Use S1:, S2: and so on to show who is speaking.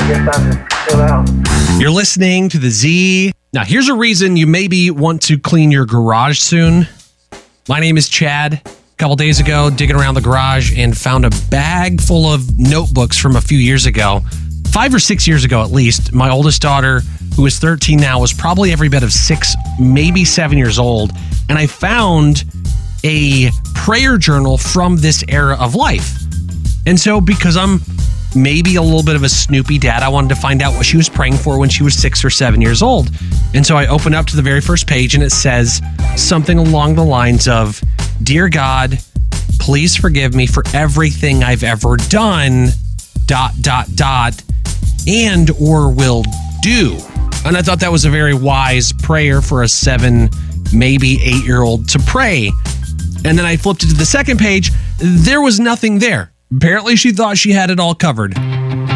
S1: guess I'm just chill out.
S2: You're listening to the Z. Now, here's a reason you maybe want to clean your garage soon. My name is Chad. A couple days ago, digging around the garage and found a bag full of notebooks from a few years ago. 5 or 6 years ago, at least. My oldest daughter, who is 13 now, was probably every bit of 6, maybe 7 years old. And I found a prayer journal from this era of life. And so because I'm maybe a little bit of a snoopy dad, I wanted to find out what she was praying for when she was 6 or 7 years old. And so I opened up to the very first page and it says something along the lines of, "Dear God, please forgive me for everything I've ever done, ... and or will do." And I thought that was a very wise prayer for a 7, maybe 8-year-old to pray. And then I flipped it to the second page. There was nothing there. Apparently she thought she had it all covered.